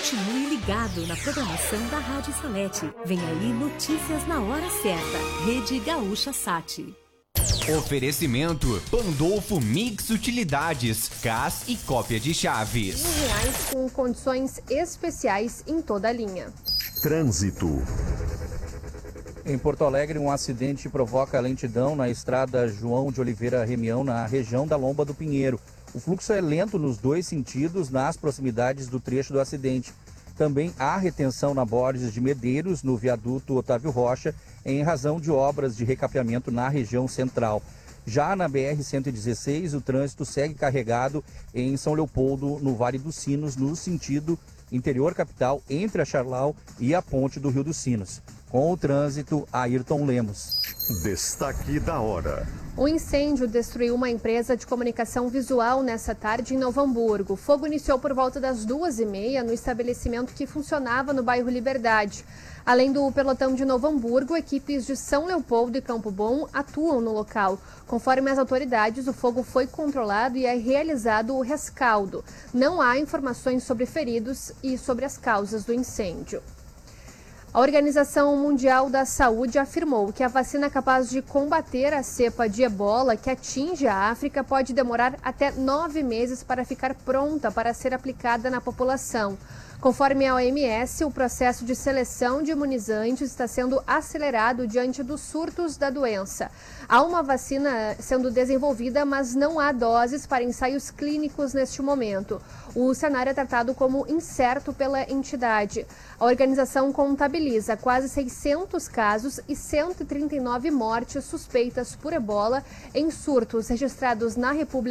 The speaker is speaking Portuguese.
Continue ligado na programação da Rádio Salete. Vem aí notícias na hora certa. Rede Gaúcha Sat. Oferecimento Pandolfo Mix Utilidades, CAS e cópia de chaves. R$1.000 com condições especiais em toda a linha. Trânsito. Em Porto Alegre, um acidente provoca lentidão na estrada João de Oliveira Remião, na região da Lomba do Pinheiro. O fluxo é lento nos dois sentidos, nas proximidades do trecho do acidente. Também há retenção na Borges de Medeiros, no viaduto Otávio Rocha, em razão de obras de recapeamento na região central. Já na BR-116, o trânsito segue carregado em São Leopoldo, no Vale dos Sinos, no sentido interior capital, entre a Charlau e a ponte do Rio dos Sinos. Com o trânsito, Ayrton Lemos. Destaque da hora. Um incêndio destruiu uma empresa de comunicação visual nessa tarde em Novo Hamburgo. O fogo iniciou por volta das 2h30 no estabelecimento que funcionava no bairro Liberdade. Além do pelotão de Novo Hamburgo, equipes de São Leopoldo e Campo Bom atuam no local. Conforme as autoridades, o fogo foi controlado e é realizado o rescaldo. Não há informações sobre feridos e sobre as causas do incêndio. A Organização Mundial da Saúde afirmou que a vacina capaz de combater a cepa de ebola que atinge a África pode demorar até 9 meses para ficar pronta para ser aplicada na população. Conforme a OMS, o processo de seleção de imunizantes está sendo acelerado diante dos surtos da doença. Há uma vacina sendo desenvolvida, mas não há doses para ensaios clínicos neste momento. O cenário é tratado como incerto pela entidade. A organização contabiliza quase 600 casos e 139 mortes suspeitas por ebola em surtos registrados na República